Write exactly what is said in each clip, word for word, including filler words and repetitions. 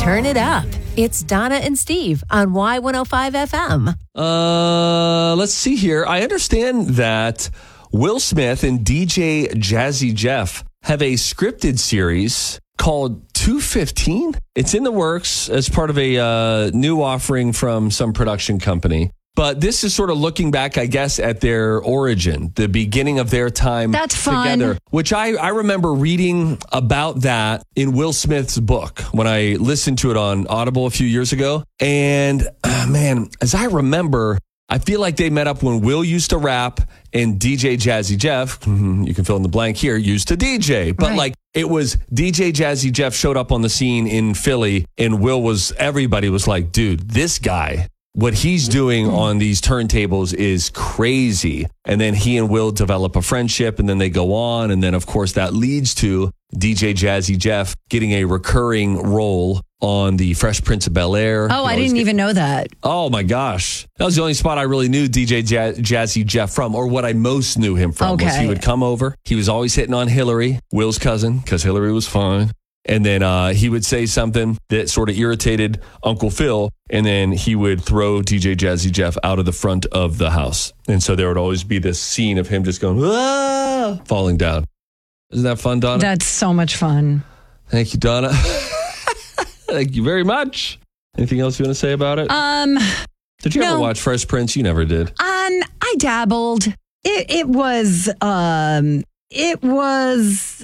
turn it up. It's Donna and Steve on Y one oh five F M. Uh, let's see here. I understand that Will Smith and D J Jazzy Jeff have a scripted series called two fifteen. It's in the works as part of a uh, new offering from some production company. But this is sort of looking back, I guess, at their origin, the beginning of their time That's fun. together. Which I, I remember reading about that in Will Smith's book when I listened to it on Audible a few years ago. And uh, man, as I remember, I feel like they met up when Will used to rap and D J Jazzy Jeff, you can fill in the blank here, used to D J. But Right. like it was D J Jazzy Jeff showed up on the scene in Philly and Will was, everybody was like, dude, this guy, what he's doing on these turntables is crazy. And then he and Will develop a friendship and then they go on. And then, of course, that leads to D J Jazzy Jeff getting a recurring role on the Fresh Prince of Bel-Air. Oh, I didn't even know that. Oh, my gosh. That was the only spot I really knew D J Jazz- Jazzy Jeff from, or what I most knew him from, was Okay. he would come over. He was always hitting on Hillary, Will's cousin, because Hillary was fine. And then uh, he would say something that sort of irritated Uncle Phil, and then he would throw D J Jazzy Jeff out of the front of the house. And so there would always be this scene of him just going, ah, falling down. Isn't that fun, Donna? That's so much fun. Thank you, Donna. Thank you very much. Anything else you want to say about it? Um, did you no. ever watch Fresh Prince? You never did. Um, I dabbled. It, it was, um, it was,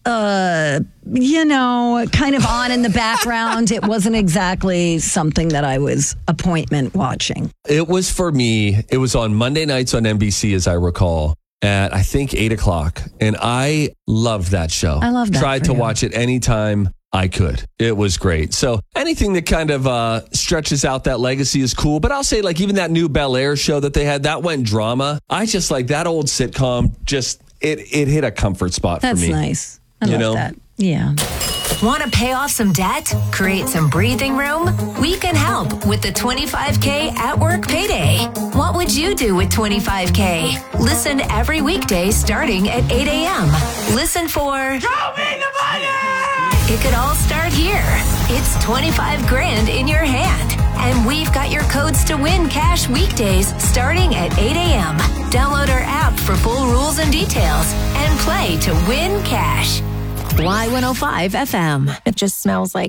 uh, you know, kind of on in the background. It wasn't exactly something that I was appointment watching. It was for me. It was on Monday nights on N B C, as I recall, at I think eight o'clock. And I loved that show. I love that Tried for to you. watch it anytime I could. It was great. So anything that kind of uh, stretches out that legacy is cool. But I'll say, like, even that new Bel-Air show that they had, that went drama. I just like that old sitcom. Just it it hit a comfort spot That's for me. nice. I You love know? that. Yeah. Want to pay off some debt? Create some breathing room? We can help with the twenty-five K at work payday. What would you do with twenty-five K? Listen every weekday starting at eight a.m. Listen for Show me the money! It could all start here. It's twenty-five grand in your hand. And we've got your codes to win cash weekdays starting at eight a.m. Download our app for full rules and details and play to win cash. Y one oh five F M. It just smells like